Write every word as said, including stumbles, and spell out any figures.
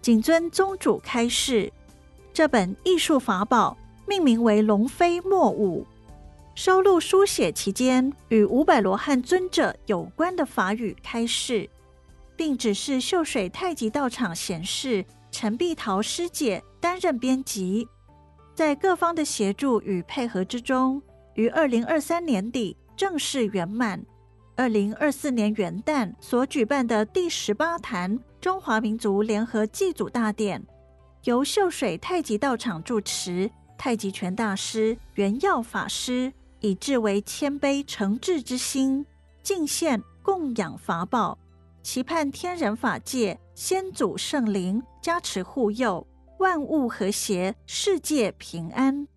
谨遵宗主开示。这本艺术法宝命名为龙飞墨舞，收录书写期间与五百罗汉尊者有关的法语开示，并指示秀水太极道场贤士陈碧桃师姐担任编辑。在各方的协助与配合之中，于二零二三年底正式圆满。二零二四年元旦所举办的第十八坛中华民族联合祭祖大典，由秀水太极道场住持太极拳大师圆耀法师以至为谦卑诚挚之心，敬献供养法宝，期盼天人法界先祖圣灵加持护佑，万物和谐，世界平安。